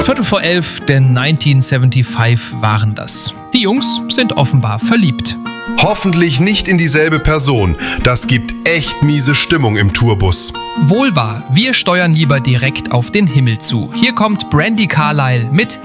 11:15, denn 1975 waren das. Die Jungs sind offenbar verliebt. Hoffentlich nicht in dieselbe Person. Das gibt echt miese Stimmung im Tourbus. Wohl wahr, wir steuern lieber direkt auf den Himmel zu. Hier kommt Brandi Carlile mit